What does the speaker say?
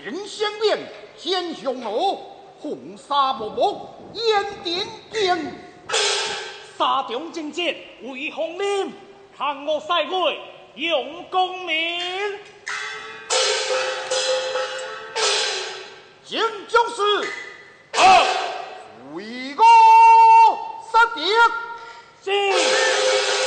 见相面，天雄罗，红纱漠漠，烟点点。 沙中正剑为红面，看我赛会用功名。 将将士，为我杀敌。 是。